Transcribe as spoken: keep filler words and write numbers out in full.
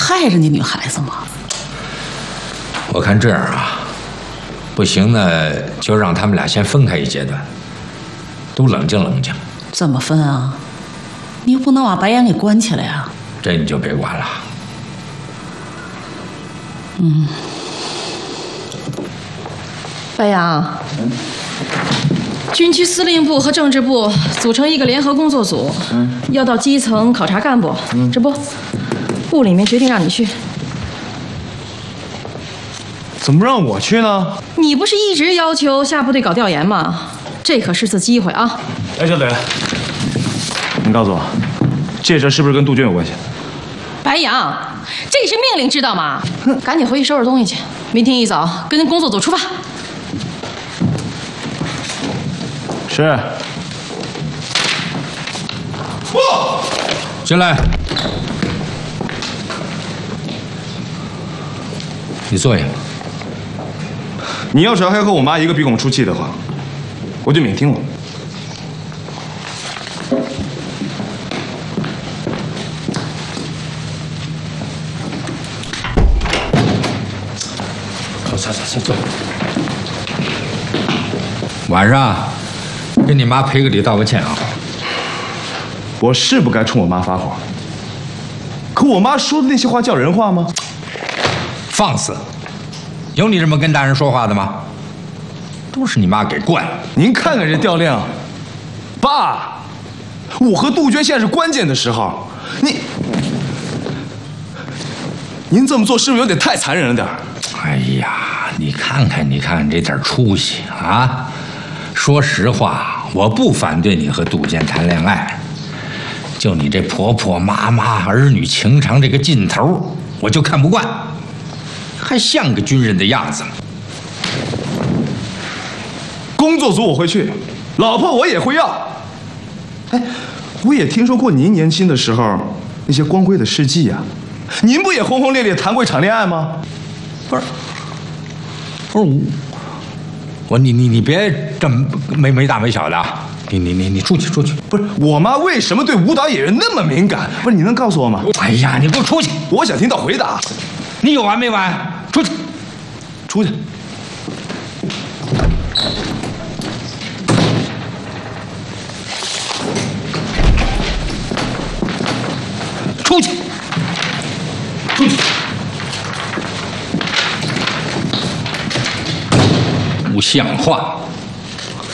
害人家女孩子吗？ 我看这样啊，不行呢，就让他们俩先分开一阶段，都冷静冷静。 怎么分啊？你又不能把白岩给关起来呀。 这你就别管了。 嗯。白杨。嗯。军区司令部和政治部组成一个联合工作组，嗯，要到基层考察干部。嗯，这不，部里面决定让你去。 怎么让我去呢？ 你不是一直要求下部队搞调研吗？这可是次机会啊！ 哎，小磊，你告诉我，这事是不是跟杜鹃有关系？ 白杨，这是命令，知道吗？赶紧回去收拾东西去，明天一早跟工作组出发。 是。 不，进来。你坐下。 你要是还和我妈一个鼻孔出气的话，我就免听了。 走走走走走。晚上。给你妈赔个礼，道个歉啊！ 我是不该冲我妈发火，可我妈说的那些话叫人话吗？ 放肆！有你这么跟大人说话的吗？都是你妈给惯。 您看看这调量，爸，我和杜鹃现在是关键的时候，你，您这么做是不是有点太残忍了点？ 哎呀，你看看，你看看这点出息啊！说实话，我不反对你和杜鹃谈恋爱，就你这婆婆妈妈、儿女情长这个劲头，我就看不惯，还像个军人的样子吗？ 工作组我会去，老婆我也会要。哎，我也听说过您年轻的时候那些光辉的事迹呀、啊，您不也轰轰烈烈谈过一场恋爱吗？ 不是，不是我。我你你你别这么没没大没小的啊！你你你你出去出去！ 不是我妈为什么对舞蹈演员那么敏感？不是你能告诉我吗？ 哎呀，你给我出去！ 我想听到回答。 你有完没完？出去！ 出去！ 出去！出去！不像话！